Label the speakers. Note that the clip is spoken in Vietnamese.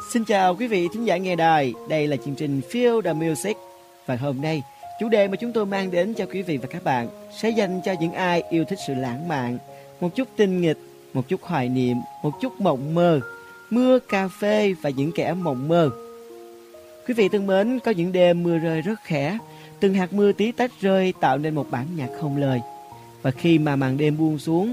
Speaker 1: Xin chào quý vị thính giả nghe đài, đây là chương trình Feel the Music. Và hôm nay, chủ đề mà chúng tôi mang đến cho quý vị và các bạn sẽ dành cho những ai yêu thích sự lãng mạn, một chút tinh nghịch, một chút hoài niệm, một chút mộng mơ, mưa, cà phê và những kẻ mộng mơ. Quý vị thân mến, có những đêm mưa rơi rất khẽ, từng hạt mưa tí tách rơi tạo nên một bản nhạc không lời. Và khi mà màn đêm buông xuống,